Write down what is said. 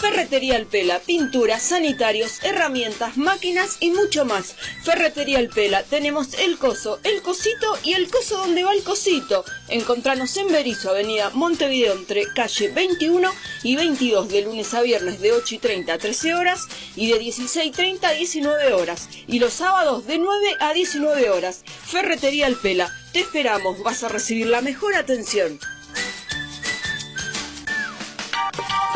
Ferretería El Pela, pinturas, sanitarios, herramientas, máquinas y mucho más. Ferretería El Pela, tenemos el coso, el cosito y el coso donde va el cosito. Encontranos en Berisso, avenida Montevideo, entre calle 21 y 22, de lunes a viernes de 8:30 a 13 horas y de 16:30 a 19 horas. Y los sábados de 9 a 19 horas. Ferretería El Pela, te esperamos, vas a recibir la mejor atención.